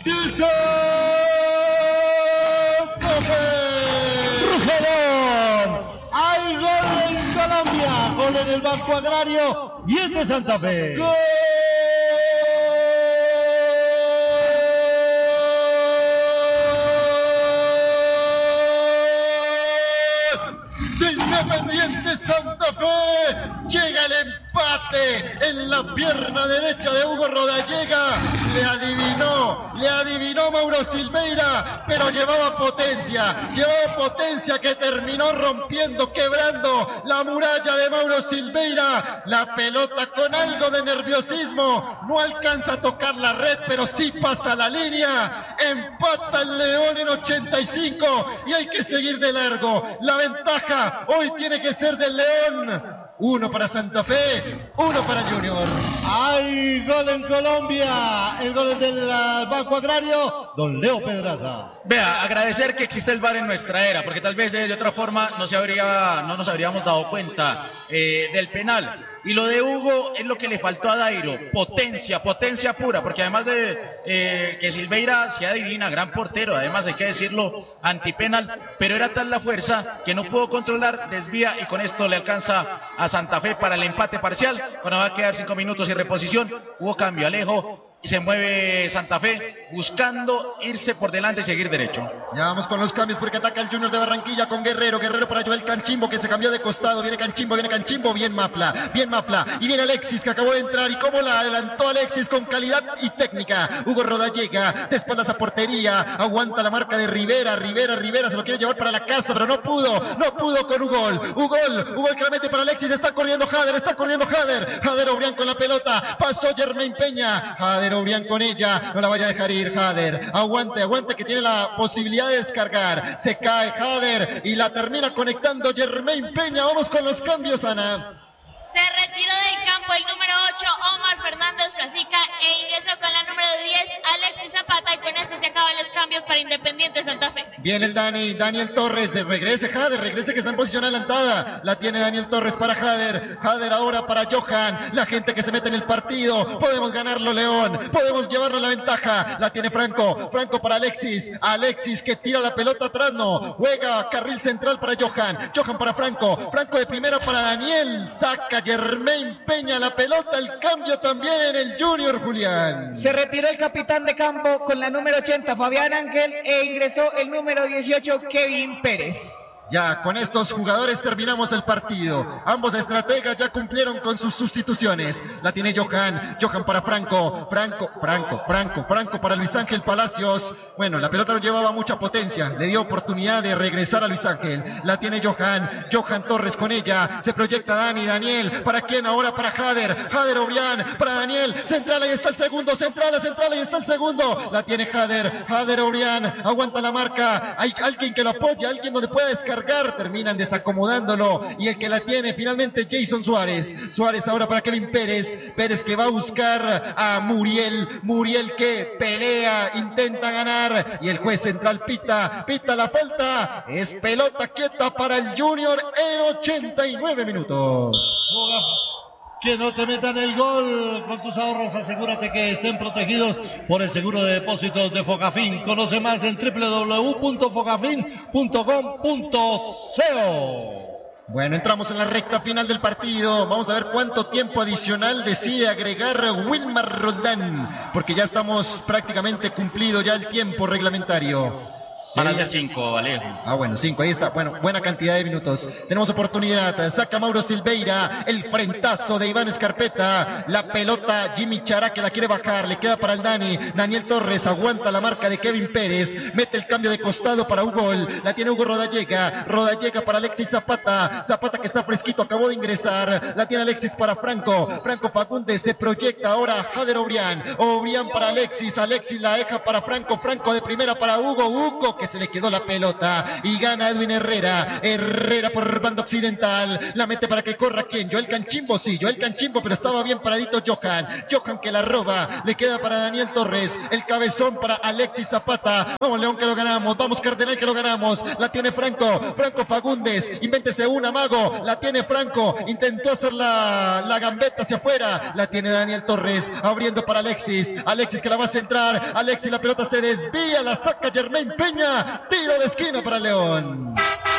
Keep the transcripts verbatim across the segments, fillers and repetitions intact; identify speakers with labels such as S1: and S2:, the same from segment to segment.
S1: de Santa Fe.
S2: ¡Rugelón! ¡Hay gol en Colombia! Gol en el Banco Agrario y es de Santa Fe.
S1: ¡Gol de Independiente Santa Fe! Llega el empate en la pierna derecha de Hugo Rodallega. Le adivinó, le adivinó Mauro Silveira, pero llevaba potencia, llevaba potencia que terminó rompiendo, quebrando la muralla de Mauro Silveira. La pelota con algo de nerviosismo, no alcanza a tocar la red, pero sí pasa la línea. Empata el León en ochenta y cinco y hay que seguir de largo. La ventaja hoy tiene que ser del León. Uno para Santa Fe, uno para Junior.
S2: Hay gol en Colombia, el gol del Banco Agrario, don Leo Pedraza.
S3: Vea, agradecer que existe el V A R en nuestra era, porque tal vez eh, de otra forma no, se habría, no nos habríamos dado cuenta eh, del penal. Y lo de Hugo es lo que le faltó a Dairo, potencia, potencia pura, porque además de eh, que Silveira se adivina, gran portero, además hay que decirlo, antipenal, pero era tal la fuerza que no pudo controlar, desvía y con esto le alcanza a Santa Fe para el empate parcial. Cuando va a quedar cinco minutos y reposición, hubo cambio, Alejo, y se mueve Santa Fe buscando irse por delante y seguir derecho.
S1: Ya vamos con los cambios porque ataca el Junior de Barranquilla con Guerrero, Guerrero para Joel Canchimbo que se cambió de costado, viene Canchimbo, viene Canchimbo, bien Mafla, bien Mafla, y viene Alexis que acabó de entrar y cómo la adelantó Alexis con calidad y técnica. Hugo Rodallega, de espaldas a portería, aguanta la marca de Rivera, Rivera, Rivera, se lo quiere llevar para la casa, pero no pudo, no pudo con Ugol, Ugol, Ugol que la mete para Alexis, está corriendo Jader, está corriendo Jader, Jader Obrián con la pelota, pasó Germain Peña, Jader Obrián con ella, no la vaya a dejar ir Jader, aguante, aguante que tiene la posibilidad de descargar, se cae Jader y la termina conectando Germain Peña. Vamos con los cambios, Ana.
S4: Se retiró del campo el número ocho, Omar Fernández Frasica, e ingresó con la número diez, Alexis Zapata, y con esto se acaban los cambios para Independiente Santa Fe.
S1: Viene el Dani, Daniel Torres, de regrese Jader, regrese que está en posición adelantada, la tiene Daniel Torres para Jader, Jader ahora para Johan, la gente que se mete en el partido, podemos ganarlo León, podemos llevarlo a la ventaja, la tiene Franco, Franco para Alexis, Alexis que tira la pelota atrás, no, juega carril central para Johan, Johan para Franco, Franco de primera para Daniel, saca Germain Peña la pelota, el cambio también en el Junior, Julián.
S5: Se retiró el capitán de campo con la número ochenta, Fabián Ángel, e ingresó el número dieciocho, Kevin Pérez.
S1: Ya, con estos jugadores terminamos el partido. Ambos estrategas ya cumplieron con sus sustituciones. La tiene Johan, Johan para Franco, Franco, Franco, Franco, Franco para Luis Ángel Palacios. Bueno, la pelota no llevaba mucha potencia, le dio oportunidad de regresar a Luis Ángel. La tiene Johan, Johan Torres con ella. Se proyecta Dani, Daniel. ¿Para quién ahora? Para Jader, Jader Obrián, para Daniel. Central, ahí está el segundo, central, central, ahí está el segundo. La tiene Jader, Jader Obrián, aguanta la marca. Hay alguien que lo apoya, alguien donde pueda descargar. Terminan desacomodándolo y el que la tiene finalmente Jason Suárez. Suárez ahora para Kevin Pérez. Pérez que va a buscar a Muriel. Muriel que pelea, intenta ganar y el juez central pita, pita la falta. Es pelota quieta para el Junior en ochenta y nueve minutos.
S2: Que no te metan el gol. Con tus ahorros asegúrate que estén protegidos por el seguro de depósitos de Fogafín. Conoce más en doble u doble u doble u punto fogafín punto com punto co.
S1: Bueno, entramos en la recta final del partido. Vamos a ver cuánto tiempo adicional decide agregar Wilmar Roldán, porque ya estamos prácticamente cumplido ya el tiempo reglamentario.
S3: Van a ser cinco, Alejo.
S1: Ah, bueno, cinco, ahí está. Bueno, buena cantidad de minutos. Tenemos oportunidad. Saca Mauro Silveira. El frentazo de Iván Escarpeta. La pelota Jimmy Chará que la quiere bajar. Le queda para el Dani. Daniel Torres aguanta la marca de Kevin Pérez. Mete el cambio de costado para Hugo. La tiene Hugo Rodallega. Rodallega para Alexis Zapata. Zapata que está fresquito, acabó de ingresar. La tiene Alexis para Franco. Franco Fagundes se proyecta ahora Jader Obrián. Obrián para Alexis. Alexis la deja para Franco. Franco de primera para Hugo. Hugo Hugo que se le quedó la pelota y gana Edwin Herrera. Herrera por banda occidental, la mete para que corra ¿quién? Joel Canchimbo, sí, Joel Canchimbo, pero estaba bien paradito Johan. Johan que la roba, le queda para Daniel Torres, el cabezón para Alexis Zapata. Vamos León que lo ganamos, vamos Cardenal que lo ganamos. La tiene Franco, Franco Fagundes, invéntese una, Mago, la tiene Franco, intentó hacer la, la gambeta hacia afuera, la tiene Daniel Torres, abriendo para Alexis, Alexis que la va a centrar, Alexis la pelota se desvía, la saca Germain Peña, tiro de esquina para León.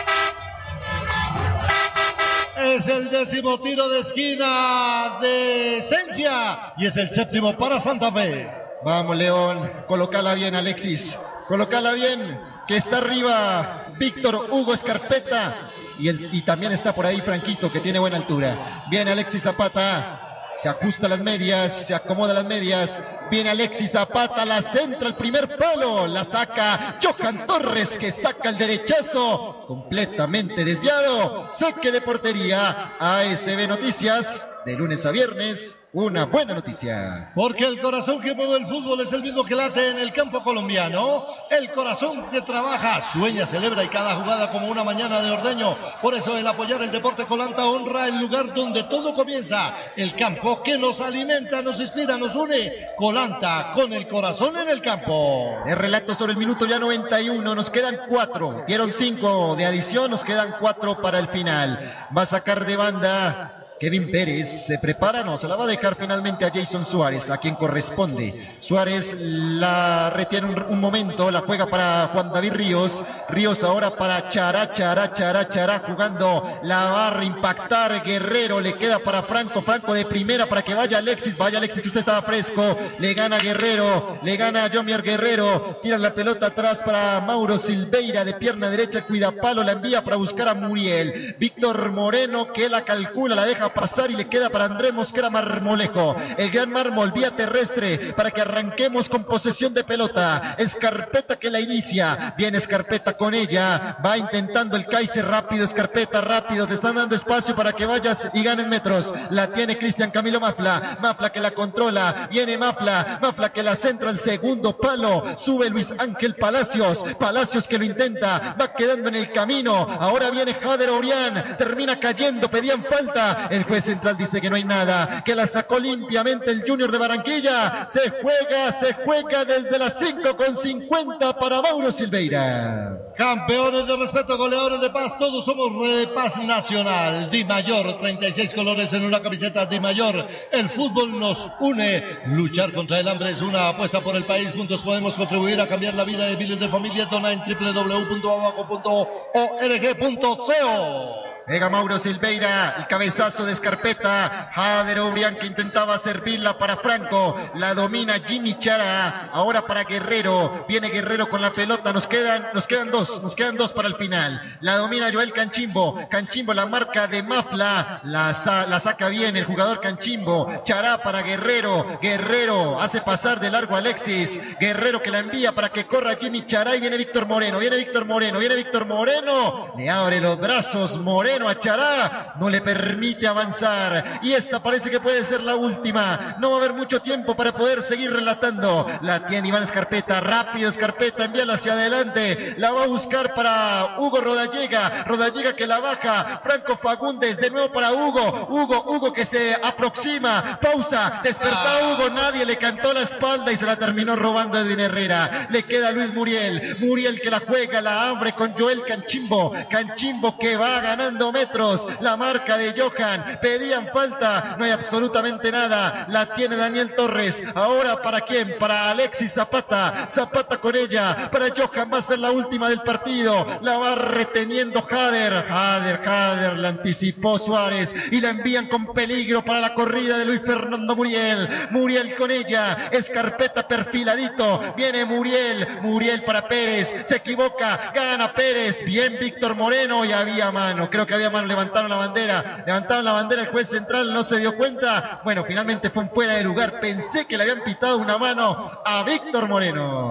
S2: Es el décimo tiro de esquina de Esencia y es el séptimo para Santa Fe.
S1: Vamos León, colocala bien Alexis, colocala bien, que está arriba Víctor Hugo Escarpeta y, el, y también está por ahí Franquito que tiene buena altura. Viene Alexis Zapata. Se ajusta las medias, se acomoda las medias. Viene Alexis Zapata, la centra el primer palo, la saca Johan Torres que saca el derechazo, completamente desviado. Saque de portería. A S B Noticias, de lunes a viernes, una buena noticia.
S2: Porque el corazón que mueve el fútbol es el mismo que late en el campo colombiano. El corazón que trabaja, sueña, celebra y cada jugada como una mañana de ordeño. Por eso el apoyar el deporte Colanta honra el lugar donde todo comienza. El campo que nos alimenta, nos inspira, nos une. Colanta, con el corazón en el campo.
S1: El relato sobre el minuto ya noventa y uno, nos quedan cuatro. Dieron cinco de adición, nos quedan cuatro para el final. Va a sacar de banda Kevin Pérez, se prepara, no, se la va a dejar finalmente a Jason Suárez, a quien corresponde. Suárez la retiene un, un momento, la juega para Juan David Ríos. Ríos ahora para Chará, Chará, Chará, Chará, jugando, la va a impactar Guerrero, le queda para Franco, Franco de primera para que vaya Alexis, vaya Alexis que usted estaba fresco, le gana Guerrero, le gana Jomier Guerrero, tira la pelota atrás para Mauro Silveira, de pierna derecha, cuida palo, la envía para buscar a Muriel. Víctor Moreno que la calcula, la deja pasar y le queda para Andrés Mosquera Marmolejo, el gran mármol vía terrestre para que arranquemos con posesión de pelota. Escarpeta que la inicia, viene Escarpeta con ella, va intentando el Kaiser, rápido Escarpeta, rápido, te están dando espacio para que vayas y ganes metros. La tiene Cristian Camilo Mafla, Mafla que la controla, viene Mafla, Mafla que la centra al segundo palo, sube Luis Ángel Palacios, Palacios que lo intenta, va quedando en el camino, ahora viene Jader Orián, termina cayendo, pedían falta, el juez central dice que no hay nada, que la sacó limpiamente el Junior de Barranquilla. Se juega, se juega desde las cinco con cincuenta para Mauro Silveira.
S2: Campeones de respeto, goleadores de paz, todos somos de paz nacional. Di Mayor, treinta y seis colores en una camiseta Di Mayor. El fútbol nos une. Luchar contra el hambre es una apuesta por el país. Juntos podemos contribuir a cambiar la vida de miles de familias. Dona en doble u doble u doble u punto abaco punto org punto co.
S1: Llega Mauro Silveira, el cabezazo de Escarpeta, Jader Obrián que intentaba servirla para Franco, la domina Jimmy Chara, ahora para Guerrero, viene Guerrero con la pelota, nos quedan, nos quedan dos, nos quedan dos para el final, la domina Joel Canchimbo, Canchimbo la marca de Mafla, la, la saca bien el jugador Canchimbo, Chara para Guerrero, Guerrero hace pasar de largo a Alexis, Guerrero que la envía para que corra Jimmy Chara y viene Víctor Moreno, viene Víctor Moreno, viene Víctor Moreno, le abre los brazos Moreno a Chará, no le permite avanzar y esta parece que puede ser la última, no va a haber mucho tiempo para poder seguir relatando. La tiene Iván Escarpeta, rápido Escarpeta, envíala hacia adelante, la va a buscar para Hugo Rodallega, Rodallega que la baja, Franco Fagundes de nuevo para Hugo, Hugo, Hugo que se aproxima, pausa, despertó Hugo, nadie le cantó la espalda y se la terminó robando Edwin Herrera, le queda Luis Muriel, Muriel que la juega, la abre con Joel Canchimbo, Canchimbo que va ganando metros, la marca de Johan, pedían falta, no hay absolutamente nada, la tiene Daniel Torres, ahora para quién, para Alexis Zapata, Zapata con ella, para Johan va a ser la última del partido, la va reteniendo Jader, Jader, Jader, la anticipó Suárez y la envían con peligro para la corrida de Luis Fernando Muriel, Muriel con ella, Escarpeta perfiladito, viene Muriel, Muriel para Pérez, se equivoca, gana Pérez, bien Víctor Moreno y había mano, creo que había mano, levantaron la bandera, levantaron la bandera, el juez central no se dio cuenta, bueno, finalmente fue un fuera de lugar, pensé que le habían pitado una mano a Víctor Moreno.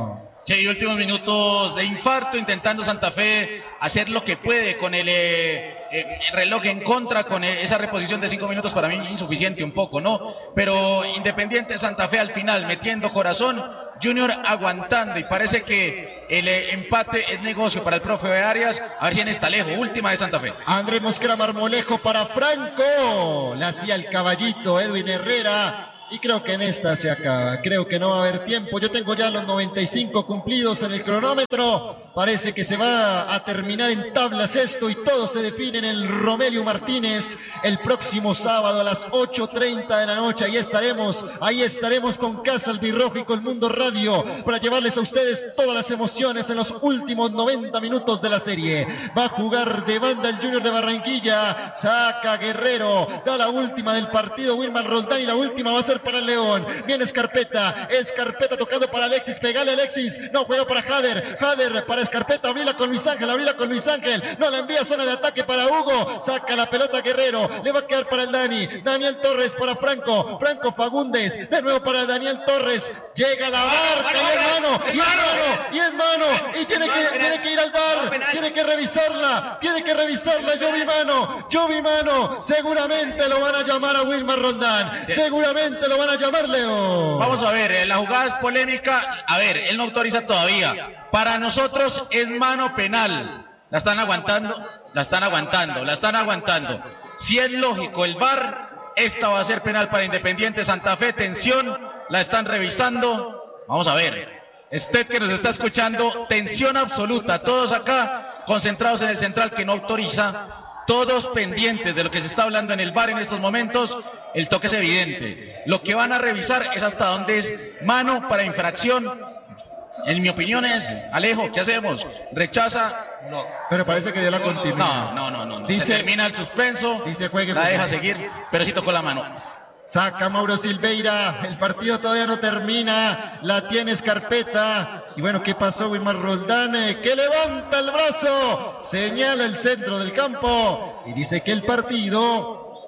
S3: Sí, últimos minutos de infarto, intentando Santa Fe hacer lo que puede con el, eh, eh, el reloj en contra, con esa reposición de cinco minutos, para mí insuficiente un poco, ¿no? Pero Independiente Santa Fe al final, metiendo corazón, Junior aguantando, y parece que el eh, empate es negocio para el profe Arias. A ver si en esta lejos, última de Santa Fe.
S1: Andrés Mosquera Marmolejo para Franco, la hacía el caballito Edwin Herrera. Y creo que en esta se acaba, creo que no va a haber tiempo. Yo tengo ya los noventa y cinco cumplidos en el cronómetro. Parece que se va a terminar en tablas esto y todo se define en el Romelio Martínez el próximo sábado a las ocho treinta de la noche. Ahí estaremos, ahí estaremos con Casa Albirroja y con Mundo Radio para llevarles a ustedes todas las emociones en los últimos noventa minutos de la serie. Va a jugar de banda el Junior de Barranquilla, saca Guerrero, da la última del partido Wilmar Roldán y la última va a ser para el León. Viene Escarpeta, Escarpeta tocando para Alexis, pegale Alexis, no juega para Jader, Jader para Escarpeta, abrila con Luis Ángel, abrila con Luis Ángel, no la envía zona de ataque para Hugo, saca la pelota Guerrero, le va a quedar para el Dani, Daniel Torres para Franco, Franco Fagundes, de nuevo para Daniel Torres, llega la marca y es mano, y es mano, y es mano, y tiene que, tiene que ir al V A R, tiene que revisarla, tiene que revisarla, yo vi mano, yo vi mano, seguramente lo van a llamar a Wilmar Roldán, seguramente lo van a llamar, Leo.
S3: Vamos a ver, eh, la jugada es polémica. A ver, él no autoriza todavía. Para nosotros es mano penal. La están aguantando, la están aguantando, la están aguantando. Si es lógico el V A R, esta va a ser penal para Independiente Santa Fe. Tensión, la están revisando. Vamos a ver. Usted que nos está escuchando, tensión absoluta. Todos acá concentrados en el central que no autoriza. Todos pendientes de lo que se está hablando en el V A R en estos momentos. El toque es evidente. Lo que van a revisar es hasta dónde es mano para infracción. En mi opinión es, Alejo, ¿qué hacemos? ¿Rechaza?
S1: No. Pero parece que dio la continuidad.
S3: No, no, no, no. no.
S1: Dice,
S3: se termina el suspenso,
S1: dice juegue,
S3: la deja
S1: juegue.
S3: seguir, pero sí tocó la mano.
S1: Saca Mauro Silveira, el partido todavía no termina, la tiene Escarpeta. Y bueno, ¿qué pasó Wilmar Roldán? Eh, que levanta el brazo, señala el centro del campo y dice que el partido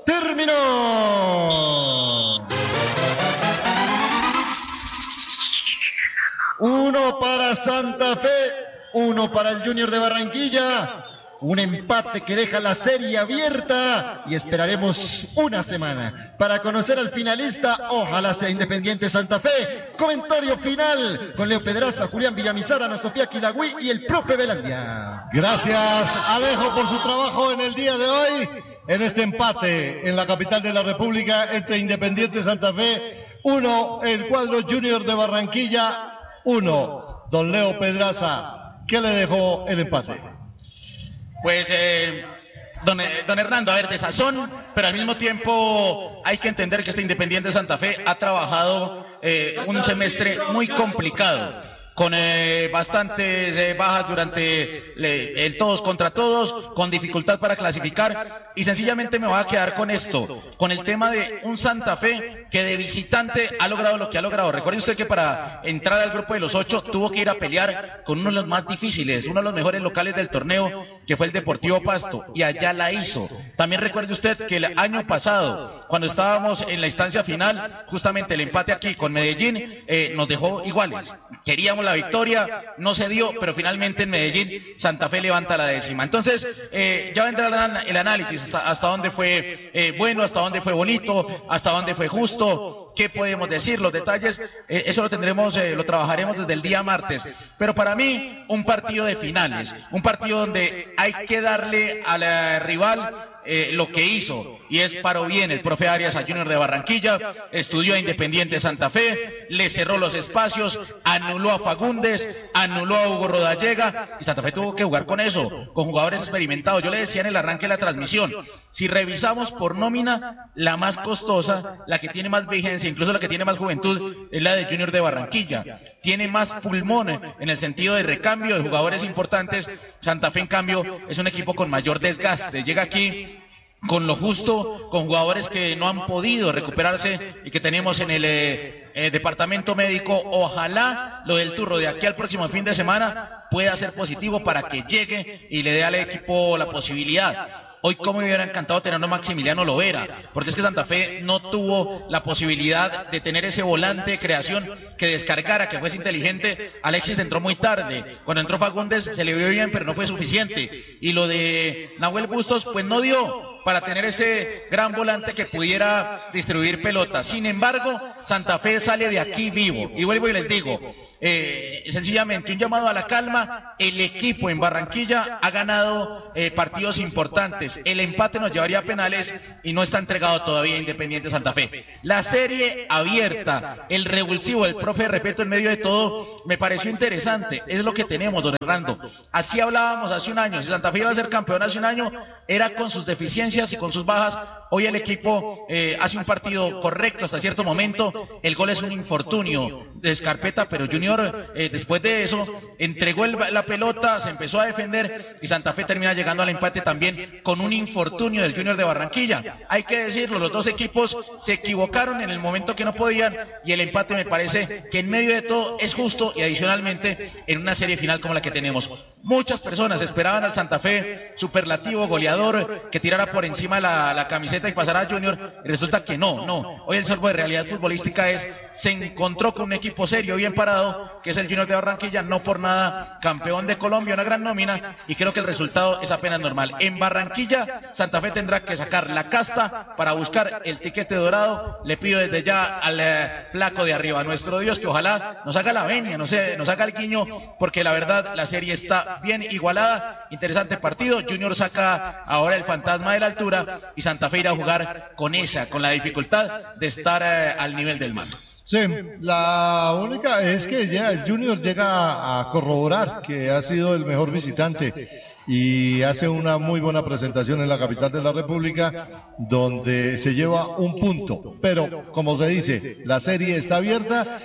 S1: terminó. Uno para Santa Fe, uno para el Junior de Barranquilla. Un empate que deja la serie abierta y esperaremos una semana para conocer al finalista. Ojalá sea Independiente Santa Fe. Comentario final con Leo Pedraza, Julián Villamizar, Ana Sofía Quilagüí y el profe Belandia.
S2: Gracias, Alejo, por su trabajo en el día de hoy, en este empate en la capital de la República entre Independiente Santa Fe, uno, el cuadro Junior de Barranquilla, uno. Don Leo Pedraza, ¿qué le dejó el empate?
S3: Pues, eh, don, don Hernando, a ver, de sazón, pero al mismo tiempo hay que entender que este Independiente Santa Fe ha trabajado eh, un semestre muy complicado, con eh, bastantes eh, bajas durante le, el todos contra todos, con dificultad para clasificar, y sencillamente me voy a quedar con esto, con el tema de un Santa Fe que de visitante ha logrado lo que ha logrado. Recuerde usted que para entrar al grupo de los ocho tuvo que ir a pelear con uno de los más difíciles, uno de los mejores locales del torneo, que fue el Deportivo Pasto, y allá la hizo. También recuerde usted que el año pasado, cuando estábamos en la instancia final, justamente el empate aquí con Medellín eh, nos dejó iguales. Queríamos la victoria, no se dio, pero finalmente en Medellín Santa Fe levanta la décima. Entonces eh, ya vendrá el análisis hasta, hasta dónde fue eh, bueno, hasta dónde fue bonito, hasta dónde fue justo. ¿Qué podemos decir? Los detalles, eh, eso lo tendremos, eh, lo trabajaremos desde el día martes. Pero para mí, un partido de finales, un partido donde hay que darle al rival eh, lo que hizo, y es paró bien el profe Arias a Junior de Barranquilla, estudió a Independiente Santa Fe, le cerró los espacios, anuló a Fagundes, anuló a Hugo Rodallega, y Santa Fe tuvo que jugar con eso, con jugadores experimentados. Yo le decía en el arranque de la transmisión, si revisamos por nómina, la más costosa, la que tiene más vigencia, incluso la que tiene más juventud, es la de Junior de Barranquilla. Tiene más pulmón en el sentido de recambio de jugadores importantes. Santa Fe, en cambio, es un equipo con mayor desgaste. Llega aquí con lo justo, con jugadores que no han podido recuperarse y que tenemos en el eh, eh, departamento médico. Ojalá lo del Turro de aquí al próximo fin de semana pueda ser positivo para que llegue y le dé al equipo la posibilidad. Hoy como me hubiera encantado tener a Maximiliano Lovera, porque es que Santa Fe no tuvo la posibilidad de tener ese volante de creación que descargara, que fuese inteligente. Alexis entró muy tarde, cuando entró Fagundes se le vio bien, pero no fue suficiente. Y lo de Nahuel Bustos, pues no dio para tener ese gran volante que pudiera distribuir pelotas. Sin embargo, Santa Fe sale de aquí vivo. Y vuelvo y les digo, eh, sencillamente un llamado a la calma. El equipo en Barranquilla ha ganado eh, partidos importantes. El empate nos llevaría a penales y no está entregado todavía Independiente Santa Fe. La serie abierta, el revulsivo del profe Repeto en medio de todo, me pareció interesante. Es lo que tenemos, don Hernando. Así hablábamos hace un año. Si Santa Fe iba a ser campeón hace un año, era con sus deficiencias y con sus bajas. Hoy el equipo eh, hace un partido correcto hasta cierto momento. El gol es un infortunio de Escarpeta, pero Junior eh, después de eso entregó el, la pelota, se empezó a defender y Santa Fe termina llegando al empate también con un infortunio del Junior de Barranquilla. Hay que decirlo, los dos equipos se equivocaron en el momento que no podían y el empate me parece que en medio de todo es justo y adicionalmente en una serie final como la que tenemos. Muchas personas esperaban al Santa Fe superlativo, goleador, que tirara por encima la, la camiseta y pasara a Junior, y resulta que no, no. Hoy el salvo de realidad futbolística es, se encontró con un equipo serio, bien parado, que es el Junior de Barranquilla, no por nada campeón de Colombia, una gran nómina, y creo que el resultado es apenas normal. En Barranquilla, Santa Fe tendrá que sacar la casta para buscar el tiquete dorado. Le pido desde ya al eh, flaco de arriba, a nuestro Dios, que ojalá nos haga la venia, no sé, nos haga el guiño, porque la verdad la serie está bien igualada, interesante partido. Junior saca ahora el fantasma de la altura y Santa Fe irá a jugar con esa, con la dificultad de estar eh, al nivel del mando.
S2: Sí, la única es que ya el Junior llega a corroborar que ha sido el mejor visitante y hace una muy buena presentación en la capital de la República, donde se lleva un punto, pero como se dice, la serie está abierta.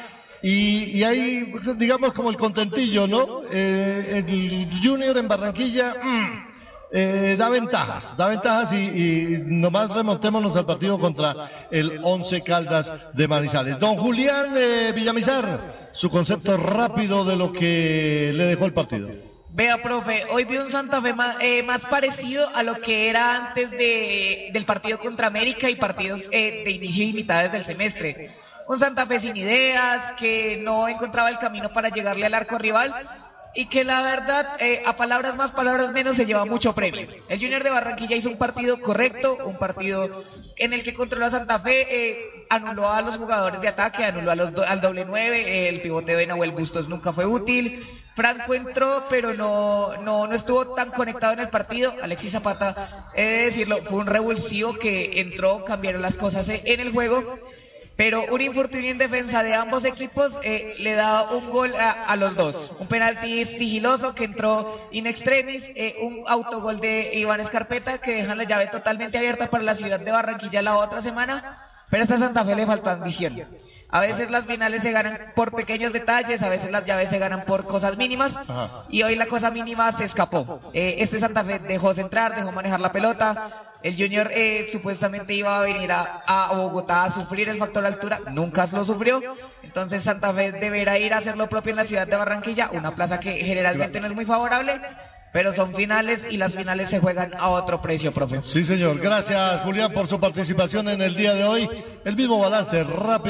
S2: Y, y hay, digamos, como el contentillo, ¿no? Eh, el Junior en Barranquilla mmm, eh, da ventajas, da ventajas y, y nomás remontémonos al partido contra el Once Caldas de Manizales. Don Julián eh, Villamizar, su concepto rápido de lo que le dejó el partido.
S5: Vea, profe, hoy vi un Santa Fe más, eh, más parecido a lo que era antes de, del partido contra América y partidos eh, de inicio y mitades del semestre. Un Santa Fe sin ideas, que no encontraba el camino para llegarle al arco rival y que la verdad, eh, a palabras más, palabras menos, se lleva mucho premio. El Junior de Barranquilla hizo un partido correcto, un partido en el que controló a Santa Fe, eh, anuló a los jugadores de ataque, anuló a los do, al doble nueve, eh, el pivoteo de Nahuel Bustos nunca fue útil. Franco entró, pero no, no, no estuvo tan conectado en el partido. Alexis Zapata, he de decirlo, fue un revulsivo que entró, cambiaron las cosas en el juego. Pero un infortunio en defensa de ambos equipos eh, le da un gol a, a los dos. Un penalti sigiloso que entró in extremis, eh, un autogol de Iván Escarpeta que deja la llave totalmente abierta para la ciudad de Barranquilla la otra semana. Pero a esta Santa Fe le faltó ambición. A veces las finales se ganan por pequeños detalles, a veces las llaves se ganan por cosas mínimas. Ajá. Y hoy la cosa mínima se escapó. Eh, este Santa Fe dejó centrar, dejó manejar la pelota. El Junior eh, supuestamente iba a venir a, a Bogotá a sufrir el factor altura, nunca lo sufrió. Entonces Santa Fe deberá ir a hacer lo propio en la ciudad de Barranquilla, una plaza que generalmente no es muy favorable, pero son finales y las finales se juegan a otro precio, profe.
S2: Sí, señor. Gracias, Julián, por su participación en el día de hoy. El mismo balance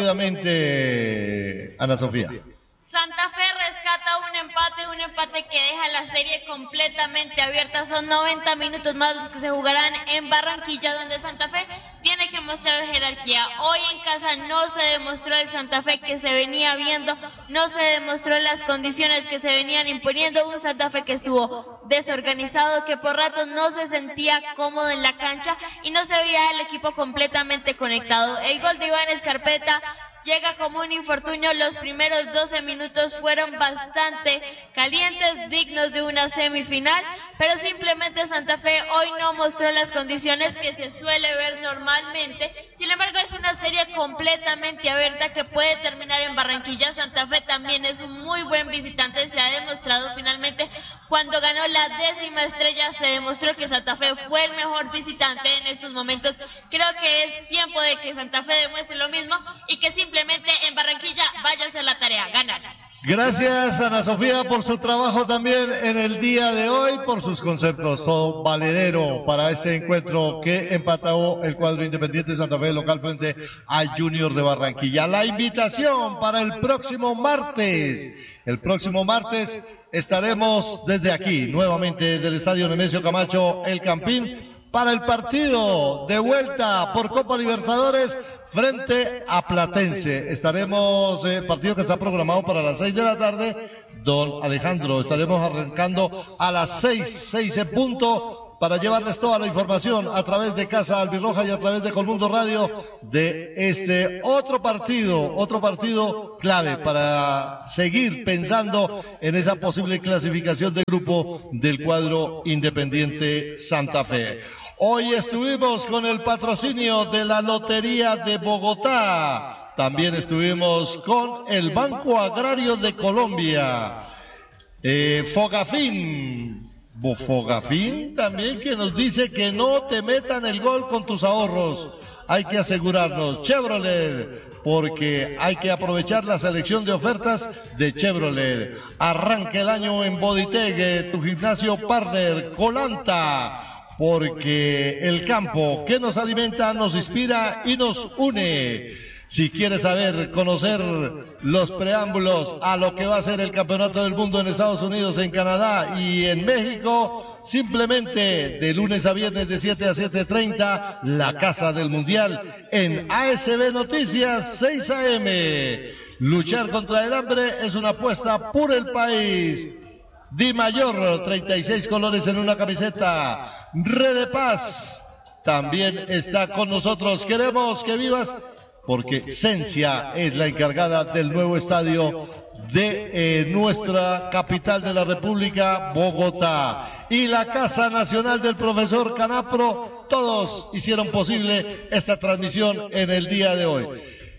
S2: rápidamente, Ana Sofía.
S4: Santa Fe rescata un empate, un empate que deja la serie completamente abierta. Son noventa minutos más los que se jugarán en Barranquilla, donde Santa Fe tiene que mostrar jerarquía. Hoy en casa no se demostró el Santa Fe que se venía viendo, no se demostró las condiciones que se venían imponiendo. Un Santa Fe que estuvo desorganizado, que por ratos no se sentía cómodo en la cancha y no se veía el equipo completamente conectado. El gol de Iván Escarpeta llega como un infortunio. Los primeros doce minutos fueron bastante calientes, dignos de una semifinal, pero simplemente Santa Fe hoy no mostró las condiciones que se suele ver normalmente. Sin embargo, es una serie completamente abierta que puede terminar en Barranquilla. Santa Fe también es un muy buen visitante, se ha demostrado finalmente. Cuando ganó la décima estrella se demostró que Santa Fe fue el mejor visitante en estos momentos. Creo que es tiempo de que Santa Fe demuestre lo mismo y que simplemente en Barranquilla vaya a hacer la tarea, ganar.
S2: Gracias, Ana Sofía, por su trabajo también en el día de hoy, por sus conceptos. Todo valedero para este encuentro que empató el cuadro Independiente de Santa Fe local frente al Junior de Barranquilla. La invitación para el próximo martes. El próximo martes estaremos desde aquí, nuevamente del Estadio Nemesio Camacho, El Campín, para el partido de vuelta por Copa Libertadores frente a Platense. Estaremos, eh, partido que está programado para las seis de la tarde. Don Alejandro, estaremos arrancando a las seis, seis en punto, para llevarles toda la información a través de Casa Albirroja y a través de Colmundo Radio de este otro partido, otro partido clave para seguir pensando en esa posible clasificación de grupo del cuadro Independiente Santa Fe. Hoy estuvimos con el patrocinio de la Lotería de Bogotá. También estuvimos con el Banco Agrario de Colombia. Eh, Fogafín. Fogafín también, que nos dice que no te metan el gol con tus ahorros. Hay que asegurarnos. Chevrolet, porque hay que aprovechar la selección de ofertas de Chevrolet. Arranca el año en Bodytech, tu gimnasio partner. Colanta, porque el campo que nos alimenta, nos inspira y nos une. Si quieres saber, conocer los preámbulos a lo que va a ser el Campeonato del Mundo en Estados Unidos, en Canadá y en México, simplemente de lunes a viernes de siete a siete treinta, la Casa del Mundial en A S B Noticias seis A M. Luchar contra el hambre es una apuesta por el país. Di Mayor, treinta y seis colores en una camiseta. Red de Paz también está con nosotros. Queremos que vivas, porque Cencia es la encargada del nuevo estadio de eh, nuestra capital de la República, Bogotá. Y la Casa Nacional del Profesor Canapro, todos hicieron posible esta transmisión en el día de hoy.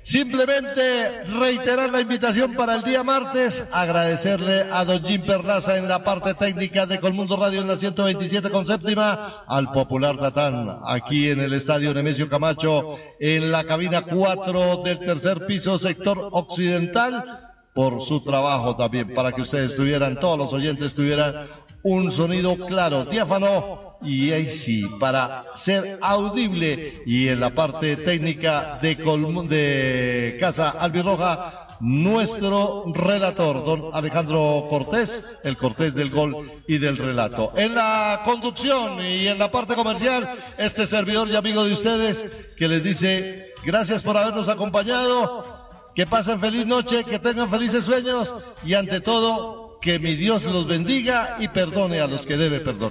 S2: Simplemente reiterar la invitación para el día martes, agradecerle a don Jim Perlaza en la parte técnica de Colmundo Radio en la ciento veintisiete con séptima, al Popular Tatán aquí en el Estadio Nemesio Camacho en la cabina cuatro del tercer piso, sector occidental, por su trabajo también, para que ustedes tuvieran, todos los oyentes tuvieran un sonido claro, diáfano y ahí sí, para ser audible. Y en la parte técnica de, Colm de Casa Albirroja, nuestro relator, don Alejandro Cortés, el Cortés del gol y del relato. En la conducción y en la parte comercial, este servidor y amigo de ustedes, que les dice gracias por habernos acompañado, que pasen feliz noche, que tengan felices sueños y ante todo, que mi Dios los bendiga y perdone a los que debe perdonar.